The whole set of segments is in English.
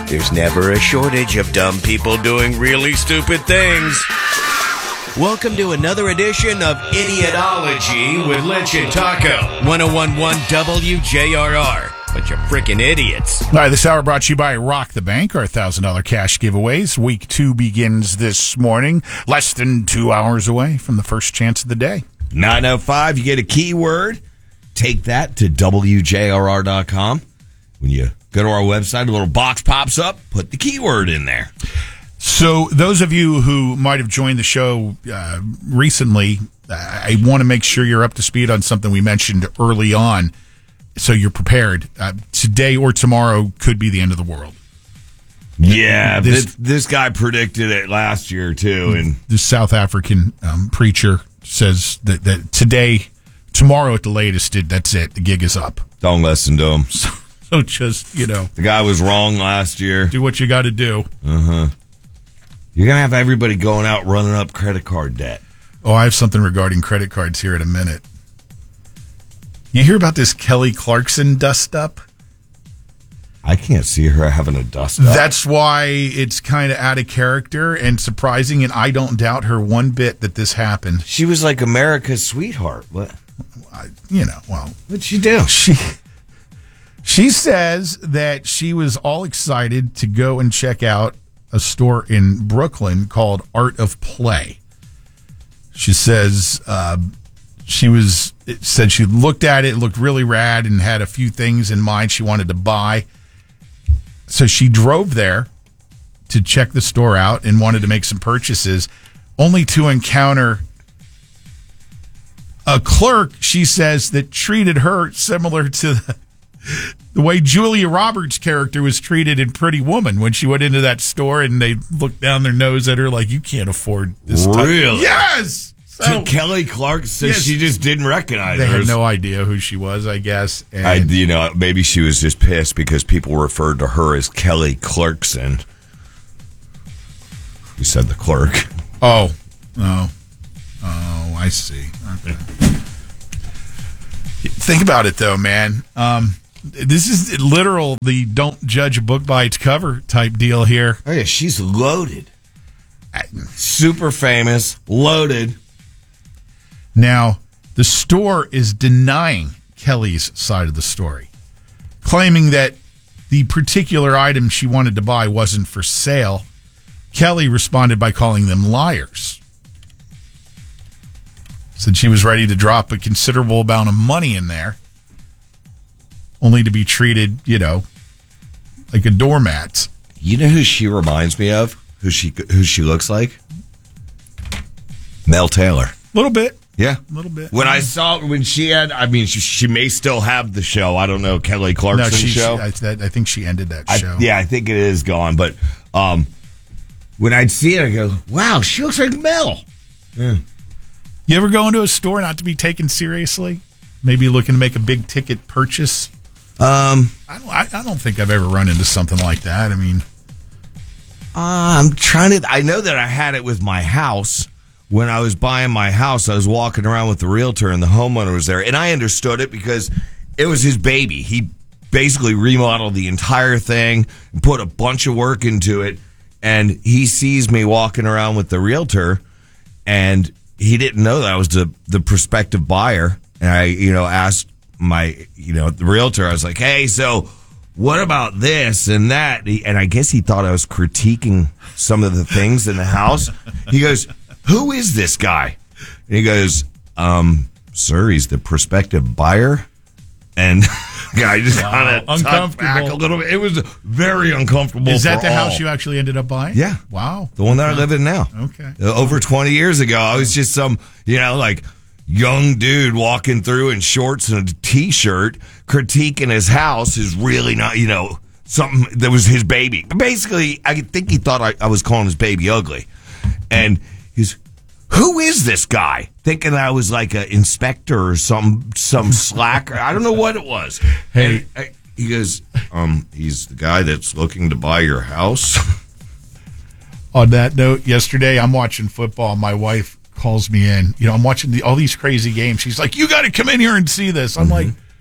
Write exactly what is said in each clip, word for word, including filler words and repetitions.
There's never a shortage of dumb people doing really stupid things. Welcome to another edition of Idiotology with Lynch and Taco. one oh one point one W J R R. Bunch of freaking idiots. All right, this hour brought to you by Rock the Bank, our one thousand dollars cash giveaways. Week two begins this morning, less than two hours away from the first chance of the day. nine oh five, you get a keyword. Take that to W J R R dot com. When you go to our website, a little box pops up. Put the keyword in there. So those of you who might have joined the show uh, recently, I want to make sure you're up to speed on something we mentioned early on, so you're prepared. Uh, today or tomorrow could be the end of the world. Yeah, this, this, this guy predicted it last year, too. And the South African um, preacher says that, that today, tomorrow at the latest, it, that's it. The gig is up. Don't listen to him. So, so just, you know. The guy was wrong last year. Do what you got to do. Uh-huh. You're going to have everybody going out running up credit card debt. Oh, I have something regarding credit cards here in a minute. You hear about this Kelly Clarkson dust-up? I can't see her having a dust-up. That's why it's kind of out of character and surprising, and I don't doubt her one bit that this happened. She was like America's sweetheart. What? I, you know, well. What'd she do? She, she says that she was all excited to go and check out a store in Brooklyn called Art of Play. She says uh, she was it said she looked at it, it looked really rad, and had a few things in mind she wanted to buy. So she drove there to check the store out and wanted to make some purchases, only to encounter a clerk, she says, that treated her similar to the, the way Julia Roberts' character was treated in Pretty Woman when she went into that store and they looked down their nose at her like, you can't afford this. Really? Type. Yes! So Kelly Clarkson says yes, she just didn't recognize they her. They had no idea who she was, I guess. And I, you know, maybe she was just pissed because people referred to her as Kelly Clarkson. You said the clerk. Oh. Oh. Oh, I see. Okay. Think about it, though, man. Um, this is literal, the don't judge a book by its cover type deal here. Oh, yeah, she's loaded. Super famous, loaded. Now, the store is denying Kelly's side of the story, claiming that the particular item she wanted to buy wasn't for sale. Kelly responded by calling them liars. Said she was ready to drop a considerable amount of money in there, only to be treated, you know, like a doormat. You know who she reminds me of? Who she who she looks like? Mel Taylor. A little bit. Yeah. A little bit. When I saw, when she had, I mean, she, she may still have the show. I don't know, Kelly Clarkson no, she, show. She, I, I think she ended that I, show. Yeah, I think it is gone. But um, when I'd see it, I go, wow, she looks like Mel. Yeah. You ever go into a store not to be taken seriously? Maybe looking to make a big ticket purchase? Um, I don't, I, I don't think I've ever run into something like that. I mean, uh, I'm trying to, I know that I had it with my house. When I was buying my house, I was walking around with the realtor and the homeowner was there. And I understood it because it was his baby. He basically remodeled the entire thing and put a bunch of work into it. And he sees me walking around with the realtor and he didn't know that I was the, the prospective buyer. And I, you know, asked my, you know, the realtor, I was like, hey, so what about this and that? And I guess he thought I was critiquing some of the things in the house. He goes, who is this guy? And he goes, um, sir, he's the prospective buyer. And I just wow. kind of tucked back a little bit. It was very uncomfortable. Is that for the all. house you actually ended up buying? Yeah. Wow. The one that I live in now. Okay. Uh, over twenty years ago, I was just some, you know, like young dude walking through in shorts and a t-shirt critiquing his house is really not, you know, something that was his baby. Basically, I think he thought I, I was calling his baby ugly. And he's, who is this guy? Thinking I was like an inspector or some some slacker. I don't know what it was. Hey, I, he goes, um, he's the guy that's looking to buy your house. On that note, yesterday I'm watching football. My wife calls me in. You know, I'm watching the, all these crazy games. She's like, "You got to come in here and see this." I'm mm-hmm. like,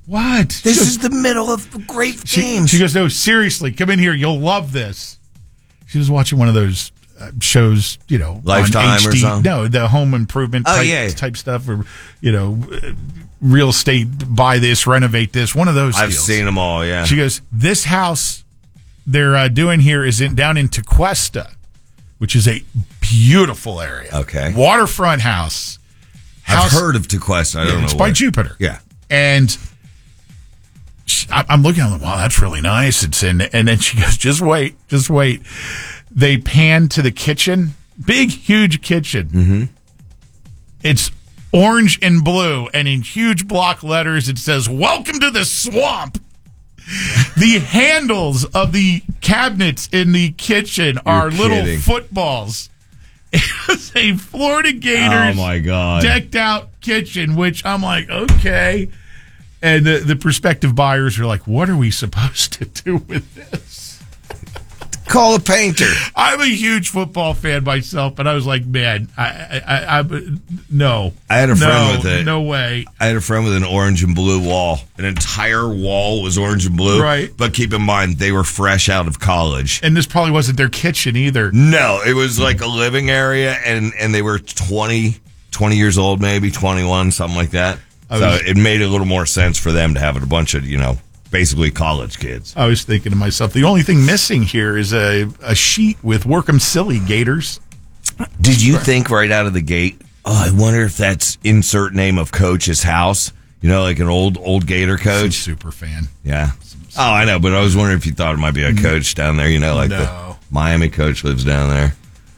What? This She goes- is the middle of a great she, game. she goes, no, seriously, come in here. You'll love this. She was watching one of those uh, shows, you know, Lifetime on H D. or something? No, the home improvement Oh, type, yeah. type stuff, or you know, uh, real estate. Buy this, renovate this. One of those. I've deals. seen them all, yeah. She goes, this house they're uh, doing here is in down in Tequesta, which is a beautiful area. Okay. Waterfront house. I've House- heard of Tequesta. I don't Yeah, know it's by what. Jupiter. Yeah. And she, I, I'm looking, I'm like, wow, that's really nice. It's in, and then she goes, just wait, just wait. They pan to the kitchen, big, huge kitchen. Mm-hmm. It's orange and blue, and in huge block letters, it says, welcome to the swamp. The handles of the cabinets in the kitchen are little kidding. footballs. It's a Florida Gators Oh, my God. decked out kitchen, which I'm like, okay. And the, the prospective buyers are like, what are we supposed to do with this? Call a painter. I'm a huge football fan myself, but I was like, man, I, I, I, I no. I had a friend no, with it. No way. I had a friend with an orange and blue wall. An entire wall was orange and blue. Right. But keep in mind, they were fresh out of college. And this probably wasn't their kitchen either. No, it was like a living area, and, and they were twenty, twenty years old, maybe twenty-one, something like that. I So was- it made a little more sense for them to have a bunch of, you know, basically college kids. I was thinking to myself, the only thing missing here is a, a sheet with Workham Silly Gators. Did you think right out of the gate, oh, I wonder if that's insert name of coach's house? You know, like an old, old Gator Some coach? super fan. Yeah. Oh, I know, but I was wondering if you thought it might be a coach down there, you know, like No. the Miami coach lives down there.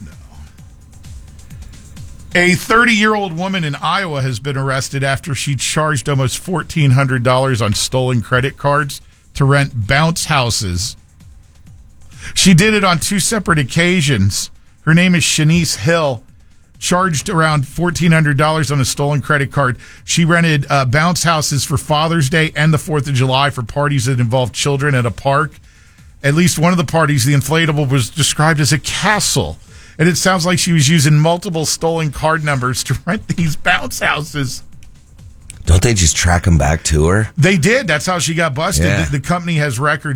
A thirty-year-old woman in Iowa has been arrested after she charged almost fourteen hundred dollars on stolen credit cards to rent bounce houses. She did it on two separate occasions. Her name is Shanice Hill. Charged around fourteen hundred dollars on a stolen credit card. She rented uh, bounce houses for Father's Day and the fourth of July for parties that involved children at a park. At least one of the parties, the inflatable, was described as a castle. And it sounds like she was using multiple stolen card numbers to rent these bounce houses. Don't they just track them back to her? They did. That's how she got busted. Yeah. The, the company has records